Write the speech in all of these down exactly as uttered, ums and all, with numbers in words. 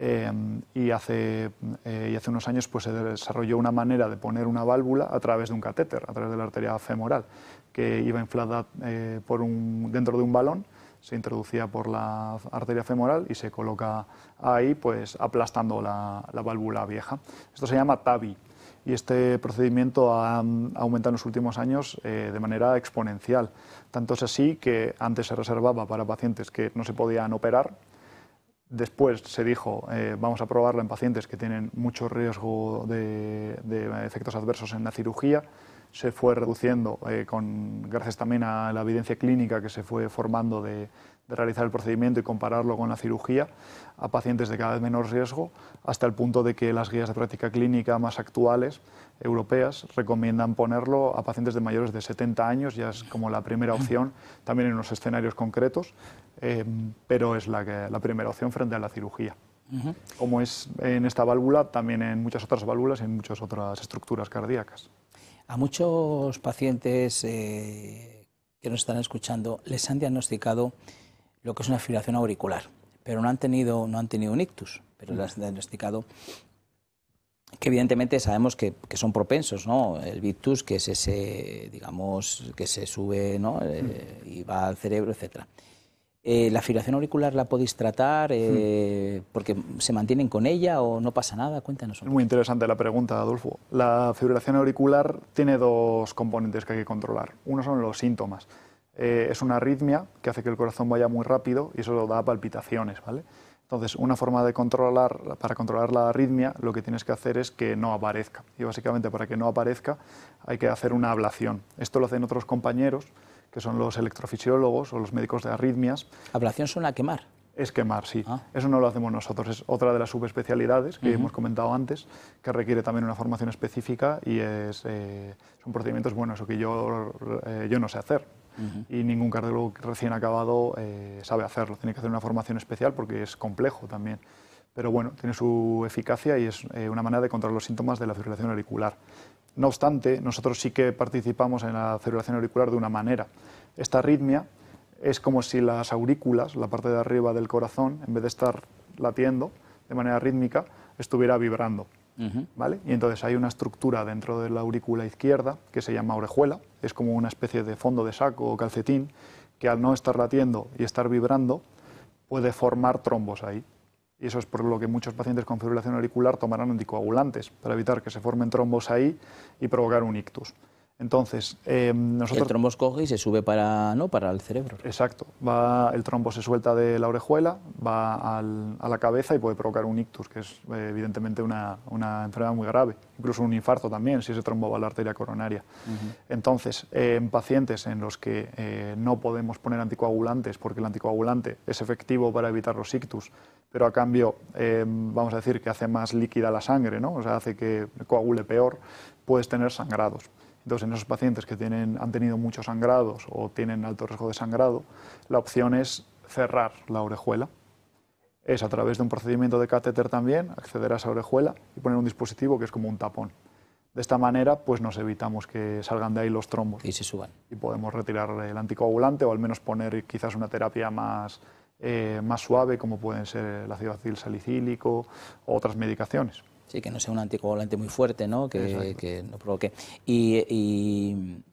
Eh, y, hace, eh, y hace unos años pues, se desarrolló una manera de poner una válvula a través de un catéter, a través de la arteria femoral, que iba inflada eh, por un, dentro de un balón, se introducía por la arteria femoral y se coloca ahí pues, aplastando la, la válvula vieja. Esto se llama T A V I. Y este procedimiento ha, ha aumentado en los últimos años eh, de manera exponencial. Tanto es así que antes se reservaba para pacientes que no se podían operar. Después se dijo, eh, vamos a probarlo en pacientes que tienen mucho riesgo de, de efectos adversos en la cirugía. Se fue reduciendo, eh, con, gracias también a la evidencia clínica que se fue formando de, de realizar el procedimiento y compararlo con la cirugía, a pacientes de cada vez menor riesgo, hasta el punto de que las guías de práctica clínica más actuales, europeas, recomiendan ponerlo a pacientes de mayores de setenta años, ya es como la primera opción, también en unos escenarios concretos, eh, pero es la, que, la primera opción frente a la cirugía. Uh-huh. Como es en esta válvula, también en muchas otras válvulas y en muchas otras estructuras cardíacas. A muchos pacientes eh, que nos están escuchando les han diagnosticado lo que es una fibrilación auricular, pero no han tenido, no han tenido un ictus, pero les han diagnosticado que evidentemente sabemos que, que son propensos, ¿no? El ictus, que es ese, digamos, que se sube, ¿no? eh, y va al cerebro, etcétera. Eh, ¿La fibrilación auricular la podéis tratar eh, porque se mantienen con ella o no pasa nada? Cuéntanos. Es muy interesante la pregunta, Adolfo. La fibrilación auricular tiene dos componentes que hay que controlar. Uno son los síntomas. Eh, es una arritmia que hace que el corazón vaya muy rápido y eso da palpitaciones, ¿vale? Entonces, una forma de controlar, para controlar la arritmia, lo que tienes que hacer es que no aparezca. Y básicamente para que no aparezca hay que hacer una ablación. Esto lo hacen otros compañeros, que son los electrofisiólogos o los médicos de arritmias. ¿Ablación suena a quemar? Es quemar, sí. Ah. Eso no lo hacemos nosotros, es otra de las subespecialidades que uh-huh. hemos comentado antes, que requiere también una formación específica y es, eh, son procedimientos, bueno, eso que yo, eh, yo no sé hacer. Uh-huh. Y ningún cardiólogo recién acabado eh, sabe hacerlo. Tiene que hacer una formación especial porque es complejo también. Pero bueno, tiene su eficacia y es eh, una manera de controlar los síntomas de la fibrilación auricular. No obstante, nosotros sí que participamos en la fibrilación auricular de una manera. Esta arritmia es como si las aurículas, la parte de arriba del corazón, en vez de estar latiendo de manera rítmica, estuviera vibrando. Uh-huh. ¿Vale? Y entonces hay una estructura dentro de la aurícula izquierda que se llama orejuela, es como una especie de fondo de saco o calcetín que al no estar latiendo y estar vibrando puede formar trombos ahí. Y eso es por lo que muchos pacientes con fibrilación auricular tomarán anticoagulantes, para evitar que se formen trombos ahí y provocar un ictus. Entonces, eh, nosotros... El trombo coge y se sube para, ¿no? para el cerebro. Exacto. Va, el trombo se suelta de la orejuela, va al, a la cabeza y puede provocar un ictus, que es eh, evidentemente una, una enfermedad muy grave. Incluso un infarto también, si ese trombo va a la arteria coronaria. Uh-huh. Entonces, eh, en pacientes en los que eh, no podemos poner anticoagulantes, porque el anticoagulante es efectivo para evitar los ictus, pero a cambio, eh, vamos a decir que hace más líquida la sangre, ¿no? O sea, hace que coagule peor, puedes tener sangrados. Entonces, en esos pacientes que tienen, han tenido muchos sangrados o tienen alto riesgo de sangrado, la opción es cerrar la orejuela. Es a través de un procedimiento de catéter también, acceder a esa orejuela y poner un dispositivo que es como un tapón. De esta manera, pues nos evitamos que salgan de ahí los trombos. Y se suban. Y podemos retirar el anticoagulante o al menos poner quizás una terapia más, eh, más suave, como pueden ser el ácido acetilsalicílico o otras medicaciones. Sí, que no sea un anticoagulante muy fuerte, ¿no? Que, que no provoque. Y, y,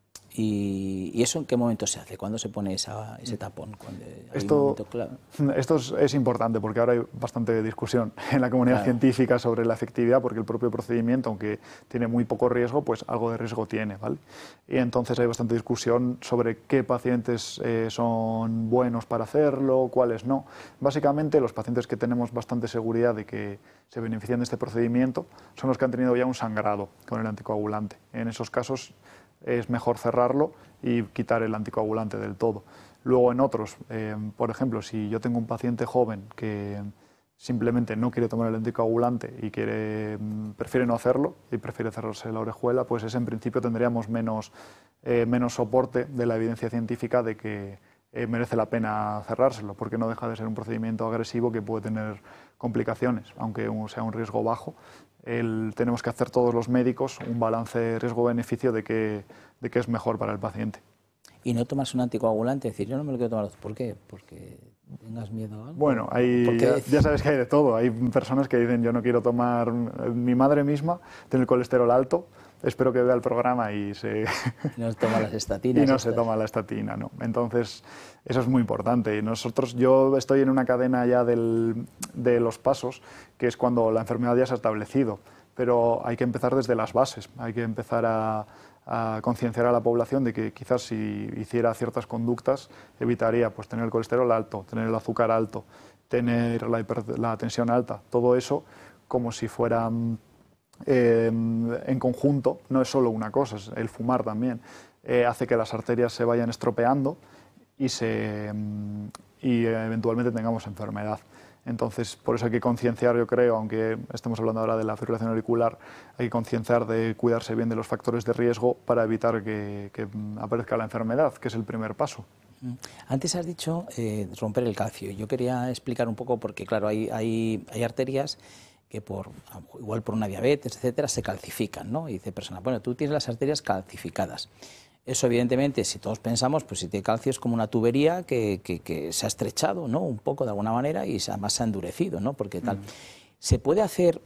y, ¿Y eso en qué momento se hace? ¿Cuándo se pone esa, ese tapón? Cuando esto claro? esto es, es importante porque ahora hay bastante discusión en la comunidad claro. científica sobre la efectividad, porque el propio procedimiento, aunque tiene muy poco riesgo, pues algo de riesgo tiene, ¿vale? Y entonces hay bastante discusión sobre qué pacientes eh, son buenos para hacerlo, cuáles no. Básicamente, los pacientes que tenemos bastante seguridad de que se benefician de este procedimiento son los que han tenido ya un sangrado con el anticoagulante. En esos casos es mejor cerrarlo y quitar el anticoagulante del todo. Luego en otros, eh, por ejemplo, si yo tengo un paciente joven que simplemente no quiere tomar el anticoagulante y quiere, prefiere no hacerlo y prefiere cerrarse la orejuela, pues ese en principio tendríamos menos, eh, menos soporte de la evidencia científica de que eh, merece la pena cerrárselo, porque no deja de ser un procedimiento agresivo que puede tener complicaciones, aunque sea un riesgo bajo. El, tenemos que hacer todos los médicos un balance riesgo-beneficio de que, de que es mejor para el paciente. Y no tomas un anticoagulante, es decir, yo no me lo quiero tomar. ¿Por qué? Porque tengas miedo a algo. Bueno, hay, ya, ya sabes que hay de todo. Hay personas que dicen yo no quiero tomar... Mi madre misma tiene el colesterol alto, espero que vea el programa y se... Y no toma las estatinas. Y no se toma la estatina, ¿no? Entonces, eso es muy importante. Y nosotros, yo estoy en una cadena ya del, de los pasos, que es cuando la enfermedad ya se ha establecido. Pero hay que empezar desde las bases, hay que empezar a... a concienciar a la población de que quizás si hiciera ciertas conductas evitaría pues, tener el colesterol alto, tener el azúcar alto, tener la, hiper, la tensión alta, todo eso como si fuera eh, en conjunto, no es solo una cosa, es el fumar también, eh, hace que las arterias se vayan estropeando y, se, y eventualmente tengamos enfermedad. Entonces, por eso hay que concienciar, yo creo, aunque estemos hablando ahora de la fibrilación auricular, hay que concienciar de cuidarse bien de los factores de riesgo para evitar que, que aparezca la enfermedad, que es el primer paso. Antes has dicho eh, romper el calcio. Yo quería explicar un poco, porque claro, hay, hay, hay arterias que por, igual por una diabetes, etcétera, se calcifican, ¿no? Y dice persona, bueno, tú tienes las arterias calcificadas. Eso, evidentemente, si todos pensamos, pues si tiene calcio es como una tubería que, que, que se ha estrechado, ¿no? Un poco de alguna manera y además se ha endurecido, ¿no? Porque tal. Mm. Se puede hacer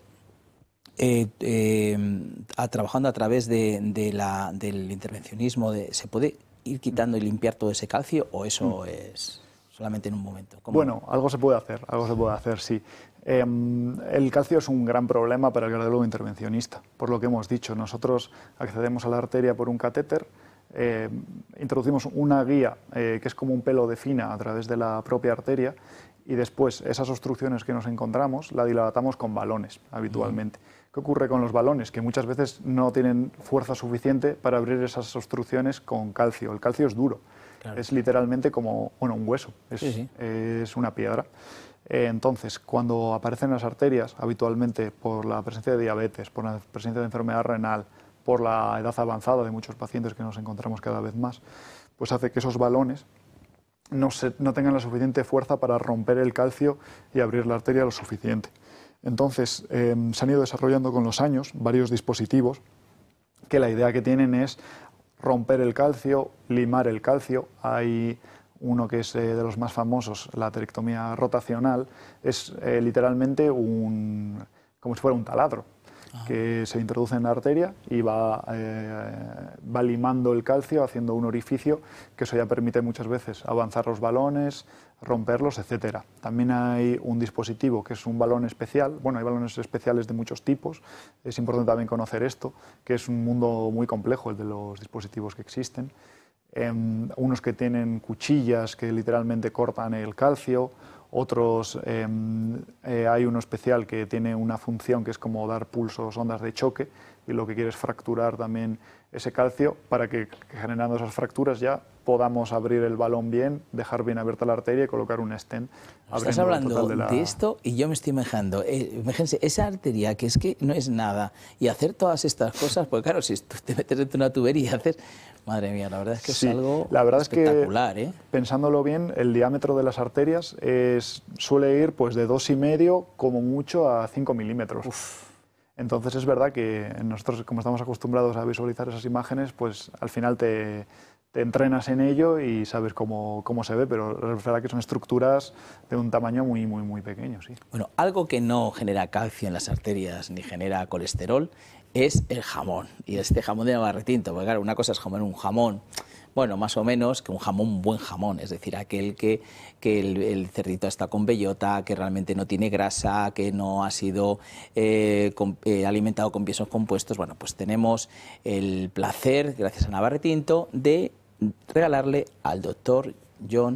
eh, eh, a, trabajando a través de, de la, del intervencionismo, de, ¿se puede ir quitando y limpiar todo ese calcio o eso mm. es solamente en un momento? ¿Cómo? Bueno, algo se puede hacer, algo se puede hacer, sí. Eh, el calcio es un gran problema para el cardiólogo intervencionista, por lo que hemos dicho. Nosotros accedemos a la arteria por un catéter. Eh, introducimos una guía eh, que es como un pelo de fina a través de la propia arteria y después esas obstrucciones que nos encontramos la dilatamos con balones habitualmente. Uh-huh. ¿Qué ocurre con los balones? Que muchas veces no tienen fuerza suficiente para abrir esas obstrucciones con calcio. El calcio es duro, claro. Es literalmente como bueno, un hueso, es, sí, sí. es una piedra. Eh, entonces, cuando aparecen las arterias, habitualmente por la presencia de diabetes, por la presencia de enfermedad renal, por la edad avanzada de muchos pacientes que nos encontramos cada vez más, pues hace que esos balones no, se, no tengan la suficiente fuerza para romper el calcio y abrir la arteria lo suficiente. Entonces, eh, se han ido desarrollando con los años varios dispositivos que la idea que tienen es romper el calcio, limar el calcio. Hay uno que es eh, de los más famosos, la aterectomía rotacional, es eh, literalmente un, como si fuera un taladro, que se introduce en la arteria y va, eh, va limando el calcio, haciendo un orificio, que eso ya permite muchas veces avanzar los balones, romperlos, etcétera. También hay un dispositivo que es un balón especial, bueno, hay balones especiales de muchos tipos, es importante también conocer esto, que es un mundo muy complejo el de los dispositivos que existen. Eh, unos que tienen cuchillas que literalmente cortan el calcio, otros, eh, eh, hay uno especial que tiene una función que es como dar pulsos, ondas de choque, y lo que quiere es fracturar también ese calcio para que, que generando esas fracturas ya podamos abrir el balón bien, dejar bien abierta la arteria y colocar un stent. Estás hablando de, la... de esto y yo me estoy imaginando, eh, imagínense, esa arteria que es que no es nada y hacer todas estas cosas, porque claro, si tú te metes dentro de una tubería y haces... Madre mía, la verdad es que sí, es algo la verdad espectacular, es que, ¿eh? Pensándolo bien, el diámetro de las arterias es, suele ir pues de dos y medio como mucho a cinco milímetros. Uf. Entonces es verdad que nosotros, como estamos acostumbrados a visualizar esas imágenes, pues al final te, te entrenas en ello y sabes cómo, cómo se ve, pero es verdad que son estructuras de un tamaño muy, muy, muy pequeño, sí. Bueno, algo que no genera calcio en las arterias ni genera colesterol es el jamón, y este jamón de Navarretinto, porque claro, una cosa es comer un jamón, bueno, más o menos, que un jamón, un buen jamón, es decir, aquel que, que el, el cerdito está con bellota, que realmente no tiene grasa, que no ha sido eh, con, eh, alimentado con piensos compuestos. Bueno, pues tenemos el placer, gracias a Navarretinto, de regalarle al doctor John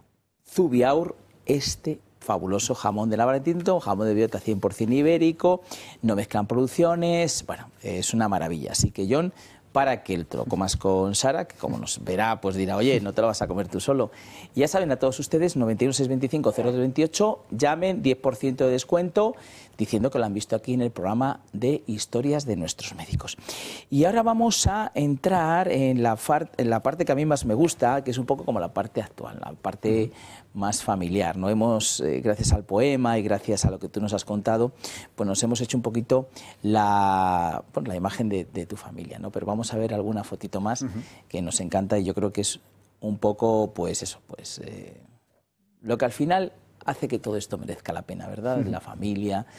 Zubiaur este fabuloso jamón de Navarretinto, jamón de bellota cien por cien ibérico, no mezclan producciones, bueno, es una maravilla. Así que, John, para que te lo comas con Sara, que como nos verá, pues dirá, oye, no te lo vas a comer tú solo. Y ya saben, a todos ustedes, noventa y uno, seiscientos veinticinco, cero tres veintiocho, llamen, diez por ciento de descuento, diciendo que lo han visto aquí en el programa de Historias de Nuestros Médicos. Y ahora vamos a entrar en la, en la parte que a mí más me gusta, que es un poco como la parte actual, la parte más familiar, ¿no? Hemos, eh, gracias al poema y gracias a lo que tú nos has contado, pues nos hemos hecho un poquito la, bueno, la imagen de, de tu familia, ¿no? Pero vamos a ver alguna fotito más uh-huh. que nos encanta y yo creo que es un poco, pues eso, pues... Eh, Lo que al final hace que todo esto merezca la pena, ¿verdad? La familia,